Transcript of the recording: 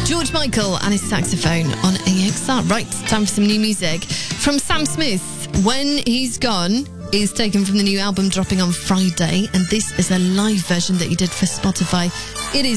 George Michael and his saxophone on AXR. Right, time for some new music. From Sam Smith, When He's Gone is taken from the new album dropping on Friday. And this is a live version that he did for Spotify. It is